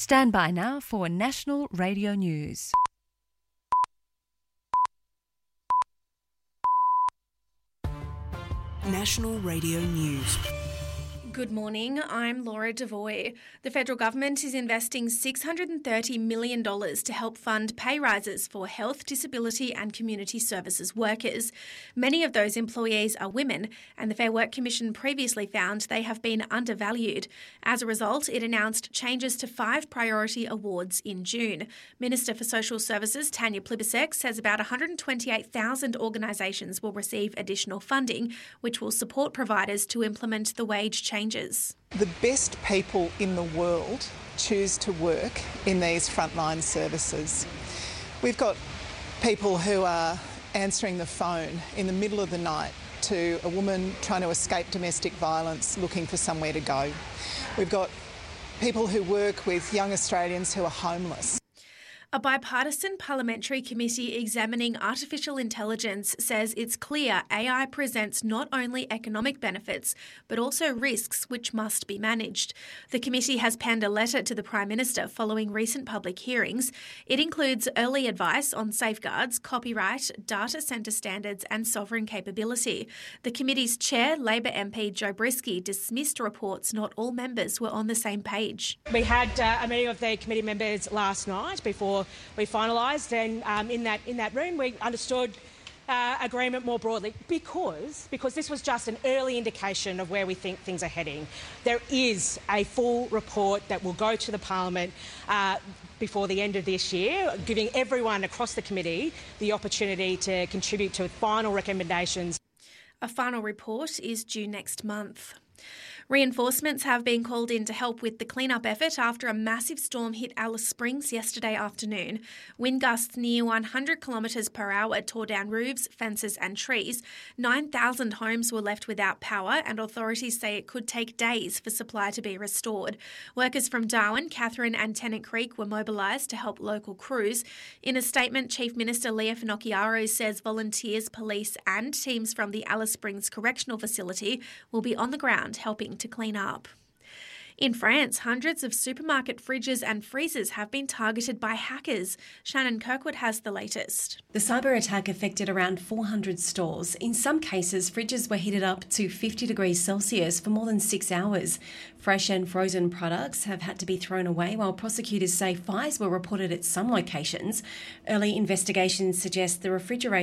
Stand by now for National Radio News. National Radio News. Good morning, I'm Laura Devoy. The federal government is investing $630 million to help fund pay rises for health, disability and community services workers. Many of those employees are women, and the Fair Work Commission previously found they have been undervalued. As a result, it announced changes to 5 priority awards in June. Minister for Social Services Tanya Plibersek says about 128,000 organisations will receive additional funding, which will support providers to implement the wage changes. The best people in the world choose to work in these frontline services. We've got people who are answering the phone in the middle of the night to a woman trying to escape domestic violence, looking for somewhere to go. We've got people who work with young Australians who are homeless. A bipartisan parliamentary committee examining artificial intelligence says it's clear AI presents not only economic benefits, but also risks which must be managed. The committee has penned a letter to the Prime Minister following recent public hearings. It includes early advice on safeguards, copyright, data centre standards and sovereign capability. The committee's chair, Labor MP Joe Brisky, dismissed reports not all members were on the same page. We had a meeting of the committee members last night before we finalised, and in that room we understood agreement more broadly because this was just an early indication of where we think things are heading. There is a full report that will go to the Parliament before the end of this year, giving everyone across the committee the opportunity to contribute to final recommendations. A final report is due next month. Reinforcements have been called in to help with the clean-up effort after a massive storm hit Alice Springs yesterday afternoon. Wind gusts near 100 kilometres per hour tore down roofs, fences and trees. 9,000 homes were left without power, and authorities say it could take days for supply to be restored. Workers from Darwin, Katherine and Tennant Creek were mobilised to help local crews. In a statement, Chief Minister Leah Finocchiaro says volunteers, police and teams from the Alice Springs Correctional Facility will be on the ground helping to clean up. In France, hundreds of supermarket fridges and freezers have been targeted by hackers. Shannon Kirkwood has the latest. The cyber attack affected around 400 stores. In some cases, fridges were heated up to 50 degrees Celsius for more than 6 hours. Fresh and frozen products have had to be thrown away, while prosecutors say fires were reported at some locations. Early investigations suggest the refrigerator